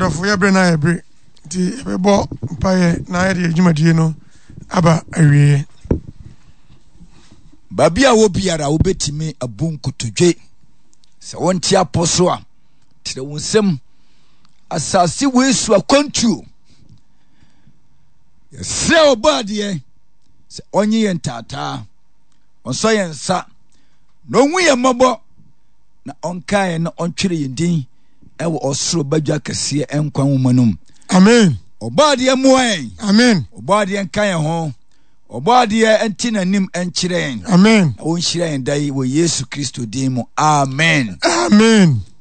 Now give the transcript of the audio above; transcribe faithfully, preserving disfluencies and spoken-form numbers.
adofo ya bre na ya bre ti ebebo mpaye na ya de adwumadie no aba awie babia wo biara wo betimi abunkotodwe se wonti aposo a tire wonsem asasi wesu akwantuo se obadie se onye yentata onso yensa no hu ye mabo na onkae na ontwere yendin ewo osoro badwa kase enkwan womanum amen obadie moen amen obadie nkan ho obadie antinanim enkyire amen won hyira yendai wo Yesu Kristo din mu amen amen